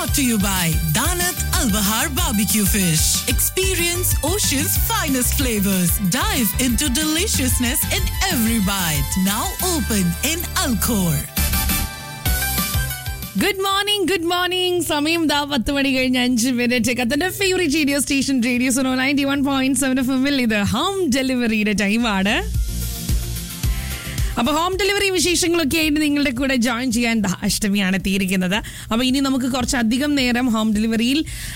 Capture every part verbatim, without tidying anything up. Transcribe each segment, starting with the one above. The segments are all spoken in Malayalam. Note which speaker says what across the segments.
Speaker 1: brought to you by Danat Al Bahar Barbecue Fish. Experience Ocean's finest flavors. Dive into deliciousness in every bite. Now open in Alcor.
Speaker 2: Good morning good morning സമയം ദാ പത്ത് മണി കഴിഞ്ഞ് അഞ്ച് minute കത്തന്റെ favourite radio station radio Suno ninety one point seven F എമ്മിൽ ഇത് ഹോം ഡെലിവറിയുടെ ടൈമാണ്. അപ്പോൾ ഹോം ഡെലിവറി വിശേഷങ്ങളൊക്കെ ആയിട്ട് നിങ്ങളുടെ കൂടെ ജോയിൻ ചെയ്യാൻ അഷ്ടമിയാണ് എത്തിയിരിക്കുന്നത്. അപ്പോൾ ഇനി നമുക്ക് കുറച്ചധികം നേരം ഹോം ഡെലിവറിയിൽ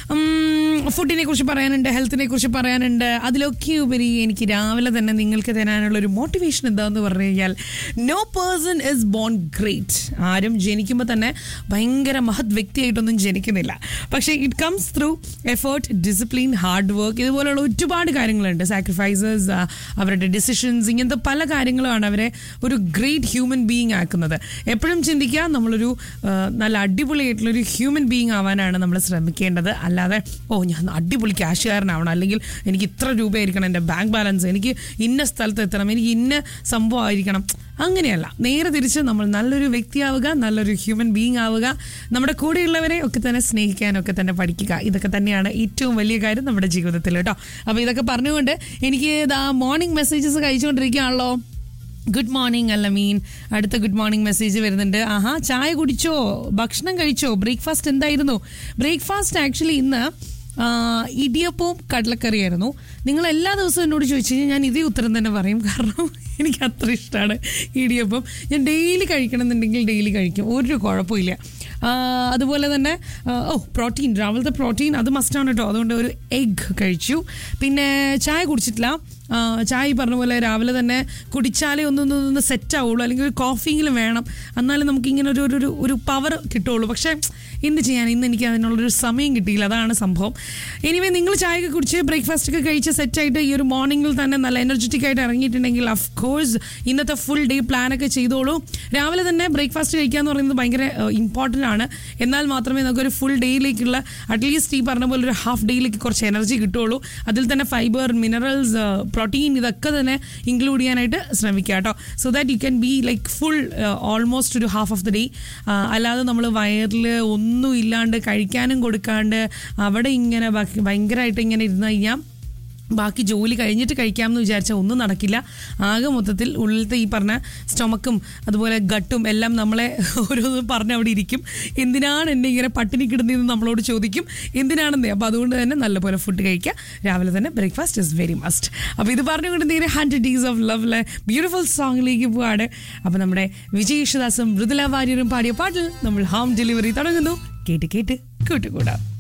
Speaker 2: ഫുഡിനെ കുറിച്ച് പറയാനുണ്ട്, ഹെൽത്തിനെ കുറിച്ച് പറയാനുണ്ട്. അതിലൊക്കെ ഉപരി എനിക്ക് രാവിലെ തന്നെ നിങ്ങൾക്ക് തരാനുള്ള ഒരു മോട്ടിവേഷൻ എന്താണെന്ന് പറഞ്ഞു കഴിഞ്ഞാൽ, no person is bone great. ആരും ജനിക്കുമ്പോൾ തന്നെ ഭയങ്കര മഹത് വ്യക്തിയായിട്ടൊന്നും ജനിക്കുന്നില്ല. പക്ഷേ it comes through effort, discipline, hard work, ഇതുപോലുള്ള ഒരുപാട് കാര്യങ്ങളുണ്ട്. സാക്രിഫൈസസ്, അവരുടെ ഡിസിഷൻസ്, ഇങ്ങനത്തെ പല കാര്യങ്ങളുമാണ് അവരെ ഒരു ഗ്രേറ്റ് ഹ്യൂമൻ ബീയിങ് ആക്കുന്നത്. എപ്പോഴും ചിന്തിക്കുക, നമ്മളൊരു നല്ല അടിപൊളിയായിട്ടുള്ളൊരു ഹ്യൂമൻ ബീയിങ് ആവാനാണ് നമ്മൾ ശ്രമിക്കേണ്ടത്. അല്ലാതെ ഓ ഞാൻ അടിപൊളി ക്യാഷുകാരനാവണം, അല്ലെങ്കിൽ എനിക്ക് ഇത്ര രൂപയായിരിക്കണം എൻ്റെ ബാങ്ക് ബാലൻസ്, എനിക്ക് ഇന്ന സ്ഥലത്ത് എത്തണം, എനിക്ക് ഇന്ന സംഭവം ആയിരിക്കണം, അങ്ങനെയല്ല. നേരെ തിരിച്ച് നമ്മൾ നല്ലൊരു വ്യക്തിയാവുക, നല്ലൊരു ഹ്യൂമൻ ബീയിങ് ആവുക, നമ്മുടെ കൂടെയുള്ളവരെ ഒക്കെ തന്നെ സ്നേഹിക്കാനൊക്കെ തന്നെ പഠിക്കുക. ഇതൊക്കെ തന്നെയാണ് ഏറ്റവും വലിയ കാര്യം നമ്മുടെ ജീവിതത്തിൽ കേട്ടോ. അപ്പോൾ ഇതൊക്കെ പറഞ്ഞുകൊണ്ട് എനിക്ക് ഇതാ മോർണിംഗ് മെസ്സേജസ് കഴിച്ചുകൊണ്ടിരിക്കുകയാണല്ലോ. ഗുഡ് മോർണിംഗ് അല്ല മീൻ അടുത്ത ഗുഡ് മോർണിംഗ് മെസ്സേജ് വരുന്നുണ്ട്. ആഹാ, ചായ കുടിച്ചോ, ഭക്ഷണം കഴിച്ചോ, ബ്രേക്ക്ഫാസ്റ്റ് എന്തായിരുന്നു? ബ്രേക്ക്ഫാസ്റ്റ് ആക്ച്വലി ഇന്ന് ഇടിയപ്പവും കടലക്കറിയായിരുന്നു. നിങ്ങൾ എല്ലാ ദിവസവും എന്നോട് ചോദിച്ചു കഴിഞ്ഞാൽ ഞാൻ ഇതേ ഉത്തരം തന്നെ പറയും. കാരണം എനിക്ക് അത്ര ഇഷ്ടമാണ് ഇടിയപ്പം. ഞാൻ ഡെയിലി കഴിക്കണം എന്നുണ്ടെങ്കിൽ ഡെയിലി കഴിക്കും, ഒരു കുഴപ്പമില്ല. അതുപോലെ തന്നെ ഓ പ്രോട്ടീൻ, രാവിലത്തെ പ്രോട്ടീൻ അത് മസ്റ്റാണ് കേട്ടോ. അതുകൊണ്ട് ഒരു എഗ് കഴിച്ചു. പിന്നെ ചായ കുടിച്ചിട്ടില്ല. ചായ പറഞ്ഞ പോലെ രാവിലെ തന്നെ കുടിച്ചാലേ ഒന്നൊന്നൊന്ന് സെറ്റ് ആവുള്ളൂ, അല്ലെങ്കിൽ ഒരു കോഫിയെങ്കിലും വേണം, എന്നാലും നമുക്കിങ്ങനെ ഒരു ഒരു ഒരു പവർ കിട്ടുള്ളൂ. പക്ഷേ എന്ത് ചെയ്യാൻ, ഇന്ന് എനിക്ക് അതിനുള്ളൊരു സമയം കിട്ടിയില്ല, അതാണ് സംഭവം. എനിവേ നിങ്ങൾ ചായയൊക്കെ കുടിച്ച് ബ്രേക്ക്ഫാസ്റ്റ് ഒക്കെ കഴിച്ച് സെറ്റായിട്ട് ഈ ഒരു മോർണിംഗിൽ തന്നെ നല്ല എനർജറ്റിക് ആയിട്ട് ഇറങ്ങിയിട്ടുണ്ടെങ്കിൽ ഓഫ് കോഴ്സ് ഇന്നത്തെ ഫുൾ ഡേ പ്ലാനൊക്കെ ചെയ്തോളൂ. രാവിലെ തന്നെ ബ്രേക്ക്ഫാസ്റ്റ് കഴിക്കുക എന്ന് പറയുന്നത് ഭയങ്കര ഇമ്പോർട്ടൻ്റ് ആണ്. എന്നാൽ മാത്രമേ നമുക്കൊരു ഫുൾ ഡേയിലേക്കുള്ള അറ്റ്ലീസ്റ്റ് ഈ പറഞ്ഞ പോലെ ഒരു ഹാഫ് ഡേയിലേക്ക് കുറച്ച് എനർജി കിട്ടുള്ളൂ. അതിൽ തന്നെ ഫൈബർ, മിനറൽസ്, പ്രോട്ടീൻ ഇതൊക്കെ തന്നെ ഇൻക്ലൂഡ് ചെയ്യാനായിട്ട് ശ്രമിക്കുക കേട്ടോ. So that you can be like full almost ഒരു ഹാഫ് ഓഫ് ദ ഡേ. അല്ലാതെ നമ്മൾ വയറിൽ ഒന്നും ഇല്ലാണ്ട് കഴിക്കാനും കൊടുക്കാണ്ട് അവിടെ ഇങ്ങനെ ഭയങ്കരമായിട്ട് ഇങ്ങനെ ഇരുന്ന് കഴിഞ്ഞാൽ ബാക്കി ജോലി കഴിഞ്ഞിട്ട് കഴിക്കാമെന്ന് വിചാരിച്ചാൽ ഒന്നും നടക്കില്ല. ആകെ മൊത്തത്തിൽ ഉള്ളിലത്തെ ഈ പറഞ്ഞ സ്റ്റൊമക്കും അതുപോലെ ഗട്ടും എല്ലാം നമ്മളെ ഓരോന്നും പറഞ്ഞ് അവിടെ ഇരിക്കും. എന്തിനാണ് എന്നെ ഇങ്ങനെ പട്ടിണി കിടുന്നതെന്ന് നമ്മളോട് ചോദിക്കും, എന്തിനാണെന്നേ. അപ്പോൾ അതുകൊണ്ട് തന്നെ നല്ലപോലെ ഫുഡ് കഴിക്കുക. രാവിലെ തന്നെ ബ്രേക്ക്ഫാസ്റ്റ് ഇസ് വെരി മസ്റ്റ്. അപ്പോൾ ഇത് പറഞ്ഞുകൊണ്ട് നേരെ ഹൺഡ്രഡ് ഡേയ്സ് ഓഫ് ലവ്ലെ ബ്യൂട്ടിഫുൾ സോങ്ങിലേക്ക് പോവാണ്. അപ്പോൾ നമ്മുടെ വിജയ് യേശുദാസും മൃദുല വാര്യരും പാടിയ പാട്ടിൽ നമ്മൾ ഹോം ഡെലിവറി തുടങ്ങുന്നു. കേട്ട് കേട്ട് കൂട്ടുകൂടാം.